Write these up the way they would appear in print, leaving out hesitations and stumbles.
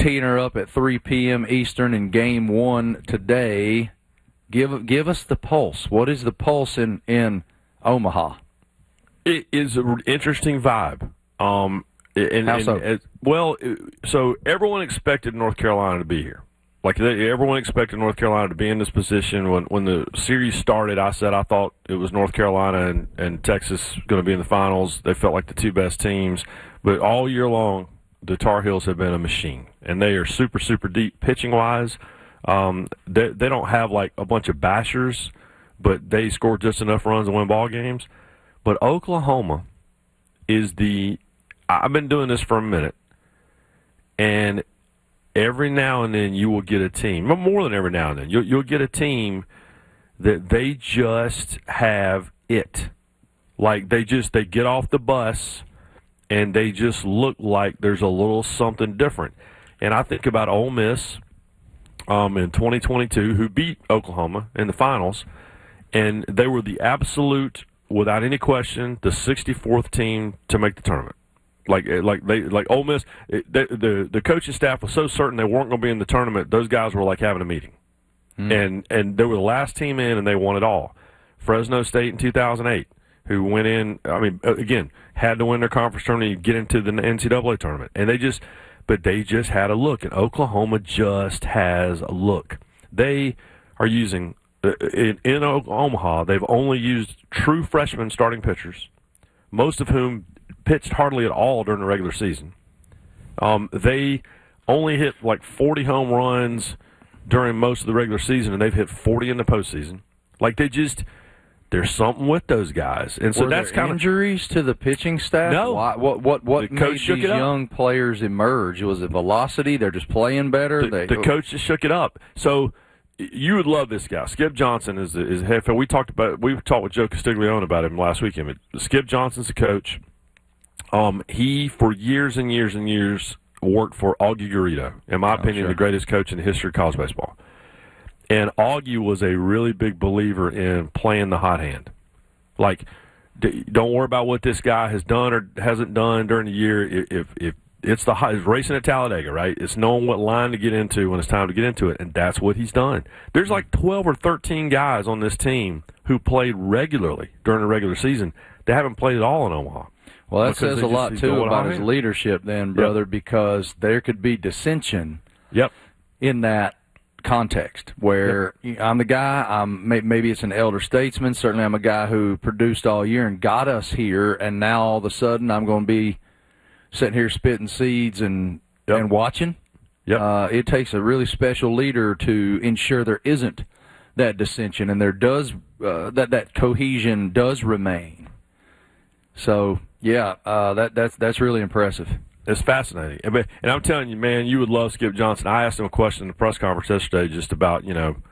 teeing her up at 3 p.m. Eastern in Game 1 today. Give us the pulse. What is the pulse in Omaha? It is an interesting vibe. How so? So everyone expected North Carolina to be here. Everyone expected North Carolina to be in this position. When the series started, I said I thought it was North Carolina and Texas going to be in the finals. They felt like the two best teams. But all year long, the Tar Heels have been a machine. And they are super, super deep pitching-wise. They don't have like a bunch of bashers, but they score just enough runs to win ball games. But Oklahoma is I've been doing this for a minute, and every now and then you will get a team, more than every now and then, you'll get a team that they just have it. Like they get off the bus and they just look like there's a little something different. And I think about Ole Miss in 2022, who beat Oklahoma in the finals, and they were the absolute, without any question, the 64th team to make the tournament. Like Ole Miss, the coaching staff was so certain they weren't going to be in the tournament. Those guys were like having a meeting, and they were the last team in, and they won it all. Fresno State in 2008, who went in. I mean, again, had to win their conference tournament and get into the NCAA tournament, and they just had a look. And Oklahoma just has a look. They are using in Omaha. They've only used true freshman starting pitchers, most of whom pitched hardly at all during the regular season. They only hit like 40 home runs during most of the regular season, and they've hit 40 in the postseason. Like there's something with those guys, and so that's kind of injuries to the pitching staff. No, what made these young players emerge? Was it velocity? They're just playing better. The coach just shook it up. So you would love this guy. Skip Johnson is head. We talked with Joe Castiglione about him last weekend. But Skip Johnson's the coach. He, for years and years and years, worked for Augie Garrido, in my opinion, the greatest coach in the history of college baseball. And Augie was a really big believer in playing the hot hand. Like, don't worry about what this guy has done or hasn't done during the year. If it's it's racing at Talladega, right? It's knowing what line to get into when it's time to get into it, and that's what he's done. There's like 12 or 13 guys on this team who played regularly during the regular season. They haven't played at all in Omaha. Well, that says a lot, too, about his leadership then, brother, because there could be dissension in that context where I'm the guy, maybe it's an elder statesman, certainly I'm a guy who produced all year and got us here, and now all of a sudden I'm going to be sitting here spitting seeds and watching. It takes a really special leader to ensure there isn't that dissension, and there does that cohesion does remain. So, that's really impressive. It's fascinating. And I'm telling you, man, you would love Skip Johnson. I asked him a question in the press conference yesterday just about,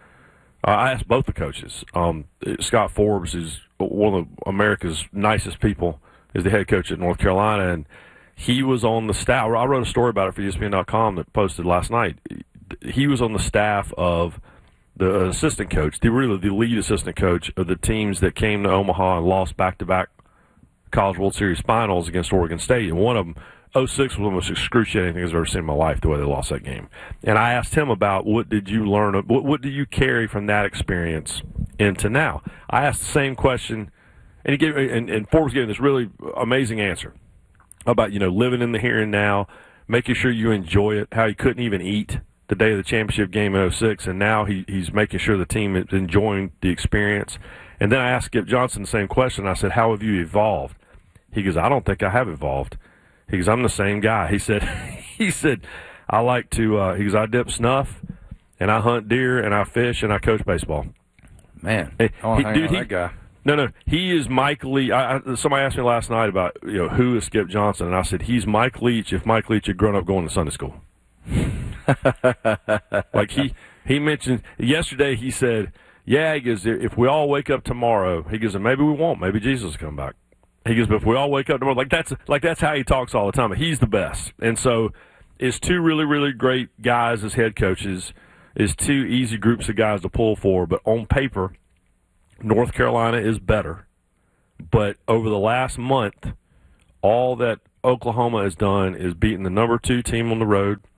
I asked both the coaches. Scott Forbes, who's one of America's nicest people, is the head coach at North Carolina, and he was on the staff. I wrote a story about it for ESPN.com that posted last night. He was on the staff of the assistant coach, the lead assistant coach of the teams that came to Omaha and lost back-to-back College World Series finals against Oregon State. And one of them, 06, was the most excruciating thing I've ever seen in my life, the way they lost that game. And I asked him about what did you learn, what do you carry from that experience into now? I asked the same question, and he gave, and Forbes gave this really amazing answer about, living in the here and now, making sure you enjoy it, how he couldn't even eat the day of the championship game in 06, and now he's making sure the team is enjoying the experience. And then I asked Skip Johnson the same question. I said, how have you evolved? He goes, I don't think I have evolved. He goes, I'm the same guy. He said, I like to, he goes, I dip snuff, and I hunt deer, and I fish, and I coach baseball. Man, I want to hang out with that guy. No, he is Mike Leach. Somebody asked me last night about, who is Skip Johnson, and I said, he's Mike Leach if Mike Leach had grown up going to Sunday school. Like he mentioned, yesterday he said, he goes, if we all wake up tomorrow, he goes, and maybe we won't, maybe Jesus will come back. He goes, but if we all wake up tomorrow, that's how he talks all the time. He's the best. And so it's two really, really great guys as head coaches. It's two easy groups of guys to pull for. But on paper, North Carolina is better. But over the last month, all that Oklahoma has done is beaten the number 2 team on the road,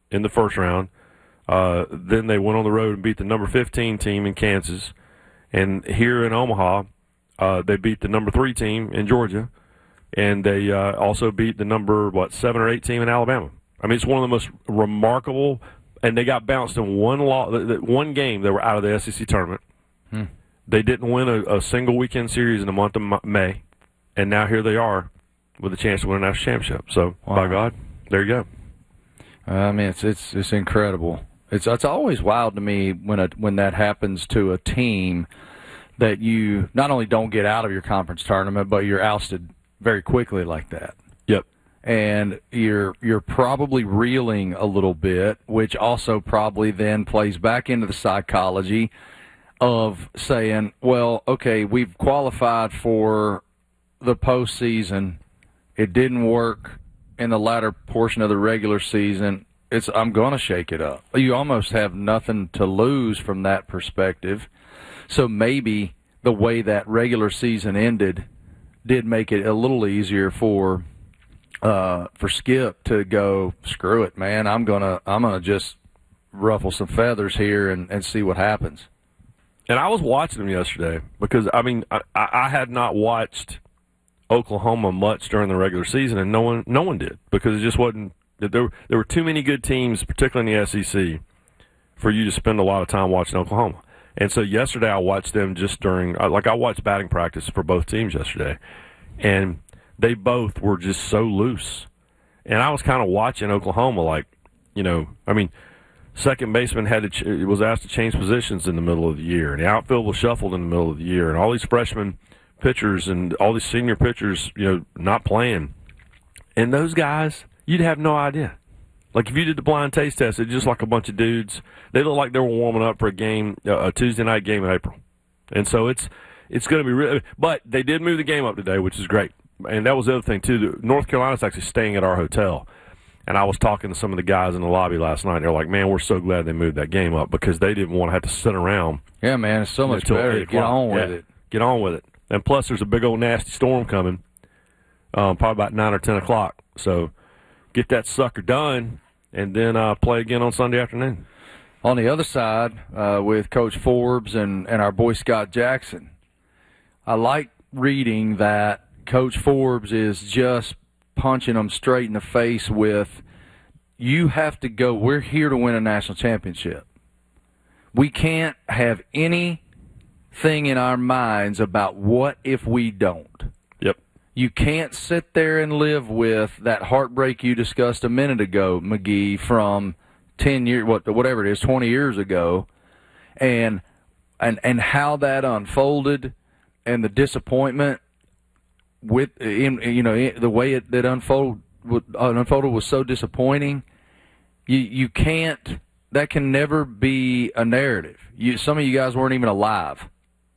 in the first round. Then they went on the road and beat the number 15 team in Kansas. And here in Omaha, they beat the number 3 team in Georgia. And they also beat the number, 7 or 8 team in Alabama. I mean, it's one of the most remarkable. And they got bounced in one game. They were out of the SEC tournament. They didn't win a single weekend series in the month of May. And now here they are with a chance to win a national championship. So, by God, there you go. I mean, it's incredible. It's always wild to me when that happens to a team that you not only don't get out of your conference tournament, but you're ousted very quickly like that. Yep. And you're probably reeling a little bit, which also probably then plays back into the psychology of saying, well, okay, we've qualified for the postseason. It didn't work in the latter portion of the regular season. I'm going to shake it up. You almost have nothing to lose from that perspective. So maybe the way that regular season ended did make it a little easier for Skip to go, screw it, man. I'm gonna just ruffle some feathers here and see what happens. And I was watching them yesterday because, I mean, I had not watched Oklahoma much during the regular season, and no one did, because it just wasn't. There were too many good teams, particularly in the SEC, for you to spend a lot of time watching Oklahoma. And so yesterday I watched them just during, I watched batting practice for both teams yesterday, and they both were just so loose. And I was kind of watching Oklahoma like, second baseman was asked to change positions in the middle of the year, and the outfield was shuffled in the middle of the year, and all these freshman pitchers and all these senior pitchers, not playing. And those guys, you'd have no idea. Like, if you did the blind taste test, it's just like a bunch of dudes. They look like they were warming up for a game, a Tuesday night game in April. And so it's going to be really. But they did move the game up today, which is great. And that was the other thing, too. North Carolina's actually staying at our hotel. And I was talking to some of the guys in the lobby last night. And they're like, man, we're so glad they moved that game up, because they didn't want to have to sit around. Yeah, man, it's so much better to get on with it. Get on with it. And plus, there's a big old nasty storm coming, probably about 9 or 10 o'clock. So get that sucker done, and then play again on Sunday afternoon. On the other side, with Coach Forbes and our boy Scott Jackson, I like reading that Coach Forbes is just punching them straight in the face with, you have to go. We're here to win a national championship. We can't have anything in our minds about what if we don't. Yep. You can't sit there and live with that heartbreak you discussed a minute ago, McGee, from 10 years, whatever it is, 20 years ago, and how that unfolded, and the disappointment with the way that unfolded was so disappointing. You can't. That can never be a narrative. Some of you guys weren't even alive.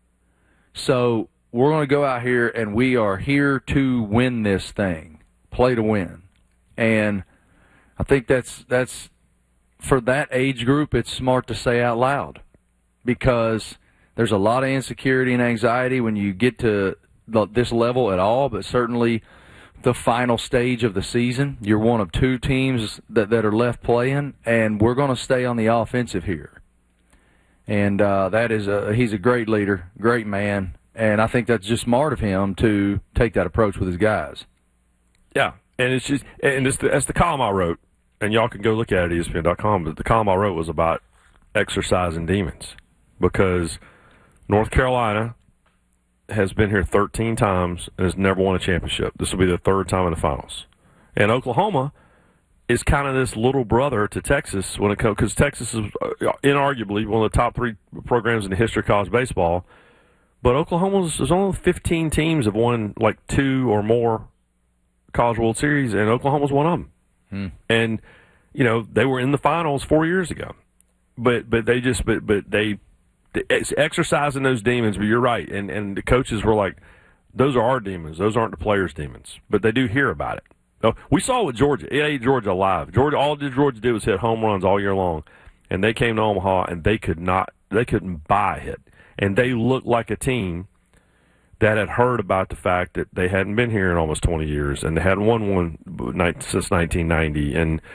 So we're going to go out here, and we are here to win this thing, play to win. And I think that's for that age group, it's smart to say out loud, because there's a lot of insecurity and anxiety when you get to this level at all, but certainly the final stage of the season. You're one of 2 teams that are left playing, and we're going to stay on the offensive here. And he's a great leader, great man, and I think that's just smart of him to take that approach with his guys. Yeah, and that's the column I wrote, and y'all can go look at it at ESPN.com, but the column I wrote was about exercising demons, because North Carolina has been here 13 times and has never won a championship. This will be the 3rd time in the finals. And Oklahoma is kind of this little brother to Texas when it comes, because Texas is inarguably one of the top 3 programs in the history of college baseball. But there's only 15 teams have won like 2 or more College World Series, and Oklahoma's one of them. And they were in the finals 4 years ago. But they it's exercising those demons. But you're right, and the coaches were like, those are our demons. Those aren't the players' demons. But they do hear about it. So we saw it with Georgia. It ate Georgia alive. All Georgia did was hit home runs all year long, and they came to Omaha and they couldn't buy a hit, and they looked like a team that had heard about the fact that they hadn't been here in almost 20 years, and they hadn't won one since 1990, and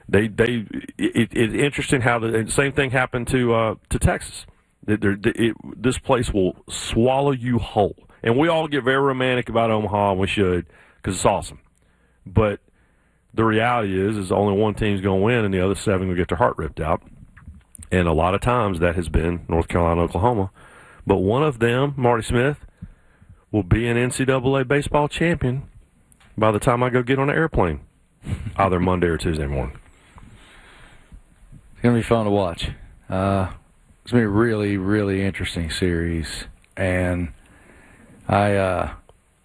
It's interesting how the same thing happened to Texas. This place will swallow you whole. And we all get very romantic about Omaha, and we should, because it's awesome. But the reality is only one team's going to win, and the other 7 will get their heart ripped out. And a lot of times that has been North Carolina, Oklahoma. But one of them, Marty Smith, will be an NCAA baseball champion by the time I go get on an airplane, either Monday or Tuesday morning. It's going to be fun to watch. It's going to be a really, really interesting series. And I'm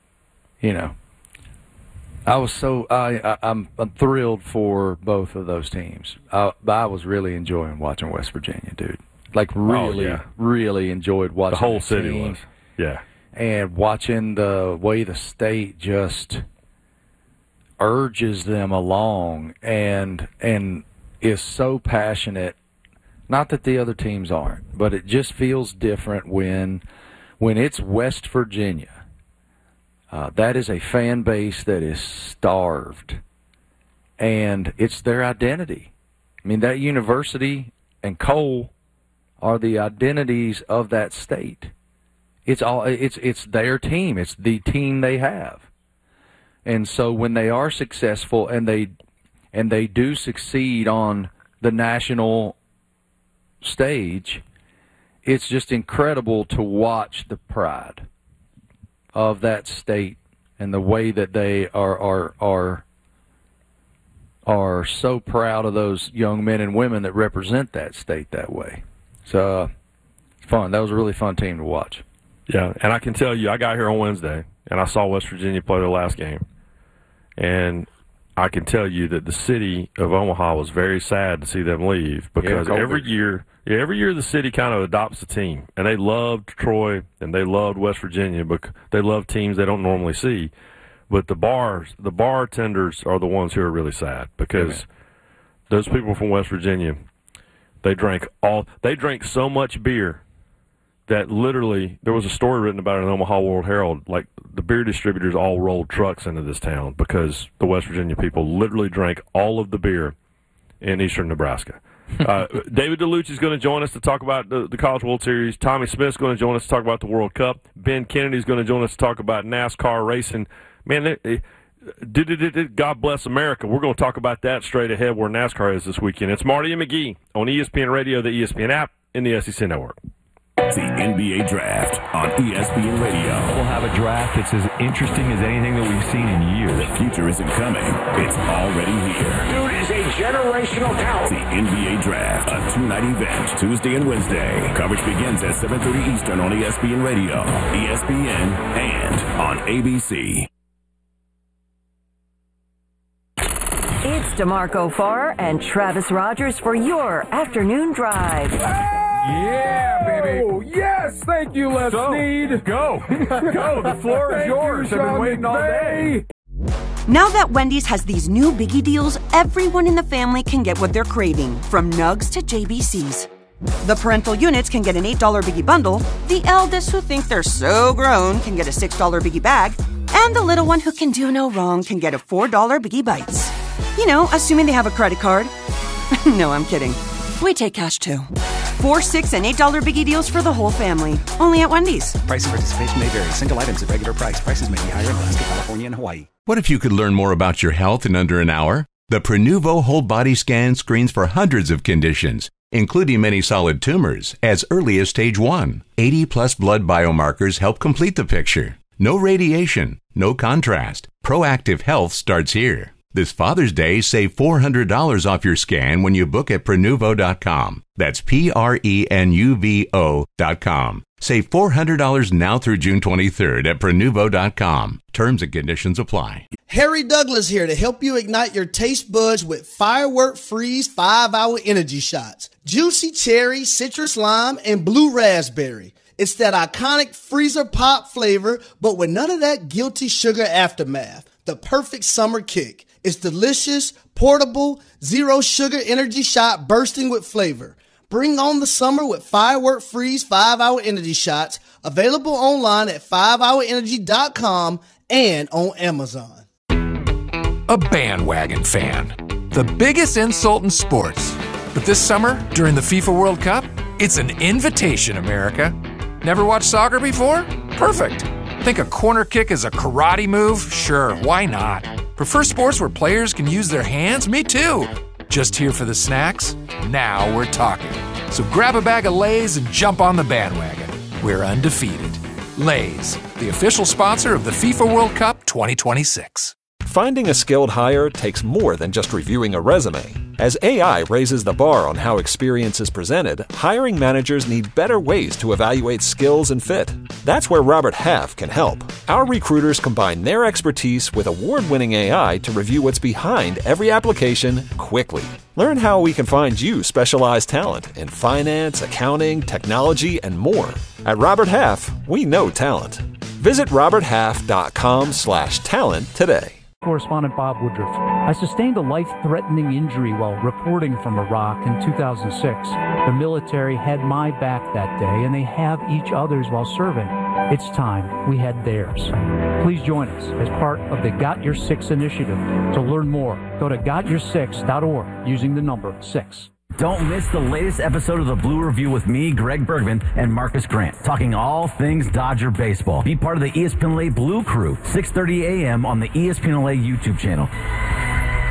thrilled for both of those teams. I was really enjoying watching West Virginia, dude. Like, really enjoyed watching the whole city was. Yeah. And watching the way the state just urges them along and is so passionate. Not that the other teams aren't, but it just feels different when it's West Virginia. That is a fan base that is starved, and it's their identity. I mean, that university and Cole are the identities of that state. It's their team. It's the team they have. And so when they are successful and they do succeed on the national stage, it's just incredible to watch the pride of that state and the way that they are so proud of those young men and women that represent that state that way. So it's fun. That was a really fun team to watch. Yeah, and I can tell you, I got here on Wednesday, and I saw West Virginia play their last game. And I can tell you that the city of Omaha was very sad to see them leave because every year the city kind of adopts a team. And they loved Troy, and they loved West Virginia, but they love teams they don't normally see. But the bartenders are the ones who are really sad because those people from West Virginia, they drank so much beer that literally there was a story written about it in the Omaha World Herald. Like, the beer distributors all rolled trucks into this town because the West Virginia people literally drank all of the beer in eastern Nebraska. David DeLucci is going to join us to talk about the College World Series. Tommy Smith is going to join us to talk about the World Cup. Ben Kennedy is going to join us to talk about NASCAR racing. Man, God bless America. We're going to talk about that straight ahead where NASCAR is this weekend. It's Marty and McGee on ESPN Radio, the ESPN app, and the SEC Network. The NBA Draft on ESPN Radio. We'll have a draft that's as interesting as anything that we've seen in years. The future isn't coming. It's already here. Dude is a generational talent. The NBA Draft, a 2-night event, Tuesday and Wednesday. Coverage begins at 7:30 Eastern on ESPN Radio, ESPN, and on ABC. It's DeMarco Farr and Travis Rogers for your afternoon drive. Yeah, baby. Oh, yes. Thank you, Les Snead. Go. The floor is yours. I've been waiting all day. Now that Wendy's has these new biggie deals, everyone in the family can get what they're craving, from nugs to JBCs. The parental units can get an $8 biggie bundle, the eldest who think they're so grown can get a $6 biggie bag, and the little one who can do no wrong can get a $4 biggie bites. You know, assuming they have a credit card. No, I'm kidding. We take cash too. $4, $6, and $8 biggie deals for the whole family. Only at Wendy's. Price and participation may vary. Single items at regular price. Prices may be higher in Alaska, California, and Hawaii. What if you could learn more about your health in under an hour? The Prenuvo Whole Body Scan screens for hundreds of conditions, including many solid tumors, as early as stage 1. 80-plus blood biomarkers help complete the picture. No radiation, no contrast. Proactive health starts here. This Father's Day, save $400 off your scan when you book at Prenuvo.com. That's Prenuvo.com. Save $400 now through June 23rd at Prenuvo.com. Terms and conditions apply. Harry Douglas here to help you ignite your taste buds with Firework Freeze 5-Hour Energy Shots. Juicy cherry, citrus lime, and blue raspberry. It's that iconic freezer pop flavor, but with none of that guilty sugar aftermath. The perfect summer kick. It's delicious, portable, zero sugar energy shot bursting with flavor. Bring on the summer with Firework Freeze 5-Hour Energy Shots, available online at 5hourenergy.com and on Amazon. A bandwagon fan. The biggest insult in sports. But this summer, during the FIFA World Cup, it's an invitation, America. Never watched soccer before? Perfect. Think a corner kick is a karate move? Sure, why not? Prefer sports where players can use their hands? Me too. Just here for the snacks? Now we're talking. So grab a bag of Lay's and jump on the bandwagon. We're undefeated. Lay's, the official sponsor of the FIFA World Cup 2026. Finding a skilled hire takes more than just reviewing a resume. As AI raises the bar on how experience is presented, hiring managers need better ways to evaluate skills and fit. That's where Robert Half can help. Our recruiters combine their expertise with award-winning AI to review what's behind every application quickly. Learn how we can find you specialized talent in finance, accounting, technology, and more. At Robert Half, we know talent. Visit roberthalf.com/talent today. Correspondent Bob Woodruff. I sustained a life-threatening injury while reporting from Iraq in 2006. The military had my back that day, and they have each other's while serving. It's time we had theirs. Please join us as part of the Got Your Six initiative. To learn more, go to gotyoursix.org using the number 6. Don't miss the latest episode of the Blue Review with me, Greg Bergman, and Marcus Grant, talking all things Dodger baseball. Be part of the ESPN LA Blue Crew, 6:30 a.m. on the ESPN LA YouTube channel.